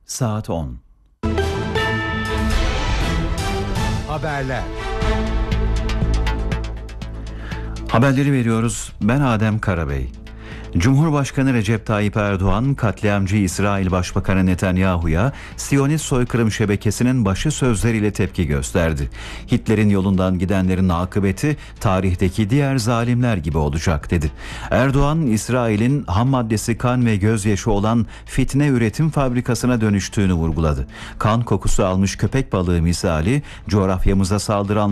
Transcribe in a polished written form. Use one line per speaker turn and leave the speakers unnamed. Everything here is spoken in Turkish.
saat 10.
Haberler.
Haberleri veriyoruz. Ben Adem Karabey. Cumhurbaşkanı Recep Tayyip Erdoğan, katliamcı İsrail Başbakanı Netanyahu'ya Siyonist soykırım şebekesinin başı sözleriyle tepki gösterdi. Hitler'in yolundan gidenlerin akıbeti tarihteki diğer zalimler gibi olacak dedi. Erdoğan, İsrail'in ham maddesi kan ve gözyaşı olan fitne üretim fabrikasına dönüştüğünü vurguladı. Kan kokusu almış köpek balığı misali coğrafyamıza saldıran